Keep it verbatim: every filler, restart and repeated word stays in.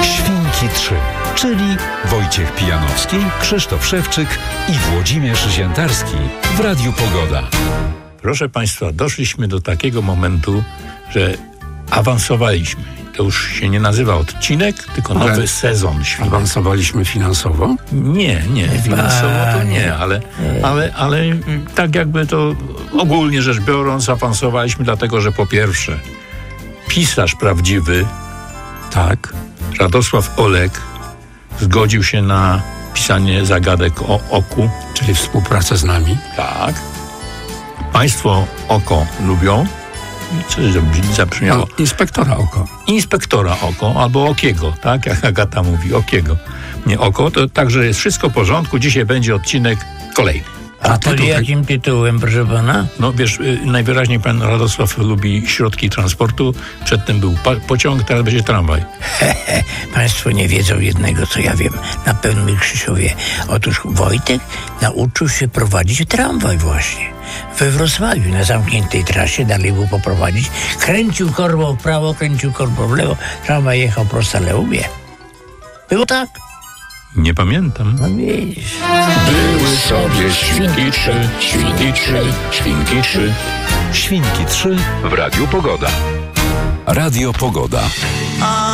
Świnki trzy, czyli Wojciech Pijanowski, Krzysztof Szewczyk i Włodzimierz Ziętarski w Radiu Pogoda. Proszę Państwa, doszliśmy do takiego momentu, że awansowaliśmy. To już się nie nazywa odcinek, tylko nowy ale sezon świnek. Awansowaliśmy finansowo? Nie, nie, finansowo to nie, ale, ale, ale tak jakby to ogólnie rzecz biorąc awansowaliśmy dlatego, że po pierwsze pisarz prawdziwy, tak, Radosław Olek zgodził się na pisanie zagadek o oku. Czyli współpracę z nami. Tak. Państwo oko lubią. Co zabrzmiało? No, inspektora oko. Inspektora oko, albo okiego, tak? Jak Agata mówi, okiego. Nie oko, to także jest wszystko w porządku. Dzisiaj będzie odcinek kolejny. A, A to tutaj... jakim tytułem, proszę pana? No wiesz, najwyraźniej pan Radosław lubi środki transportu. Przedtem był pa- pociąg, teraz będzie tramwaj. Hehe, państwo nie wiedzą jednego, co ja wiem. Na pewno mi Krzysiu wie. Otóż Wojtek nauczył się prowadzić tramwaj właśnie. We Wrocławiu, na zamkniętej trasie, dalej był poprowadzić. Kręcił korbą w prawo, kręcił korbą w lewo. Tramwaj jechał prosto, ale umie. Było tak? Nie pamiętam. No widzisz. Były sobie świnki trzy, świnki trzy, świnki trzy. Świnki trzy w Radiu Pogoda. Radio Pogoda.